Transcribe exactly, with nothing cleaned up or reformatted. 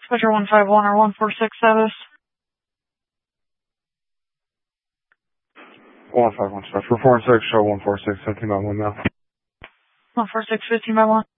Spectre one five one or one four six status. one five one, Spectre four and six, show one four six, fifteen by one now. one four six, fifteen by one.